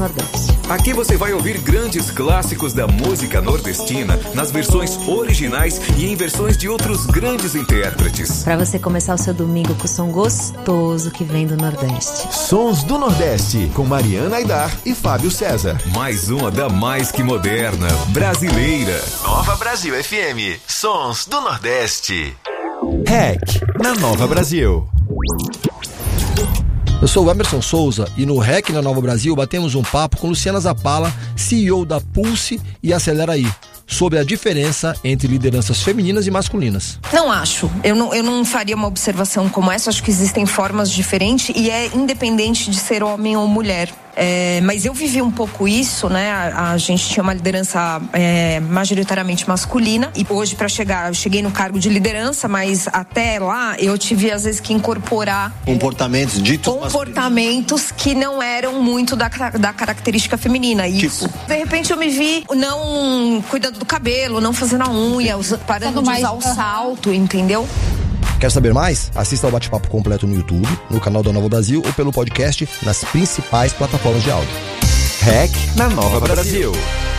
Nordeste. Aqui você vai ouvir grandes clássicos da música nordestina nas versões originais e em versões de outros grandes intérpretes. Para você começar o seu domingo com o som gostoso que vem do Nordeste. Sons do Nordeste, com Mariana Aidar e Fábio César. Mais uma da mais que moderna, brasileira. Nova Brasil FM, Sons do Nordeste. REC, na Nova Brasil. Eu sou o Emerson Souza e no REC na Nova Brasil batemos um papo com Luciana Zappala, CEO da Pulse e Acelera Aí, sobre a diferença entre lideranças femininas e masculinas. Não acho. Eu não faria uma observação como essa. Acho que existem formas diferentes e é independente de ser homem ou mulher. Mas eu vivi um pouco isso, né? A gente tinha uma liderança majoritariamente masculina e hoje eu cheguei no cargo de liderança, mas até lá eu tive às vezes que incorporar comportamentos que não eram muito da característica feminina. Isso. De repente eu me vi não cuidando do cabelo, não fazendo a unha, parando de usar o salto, entendeu? Quer saber mais? Assista ao bate-papo completo no YouTube, no canal da Nova Brasil ou pelo podcast nas principais plataformas de áudio. REC na Nova Brasil.